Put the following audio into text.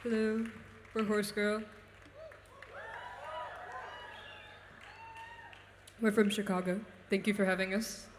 Hello, we're Horse Girl. We're from Chicago. Thank you for having us.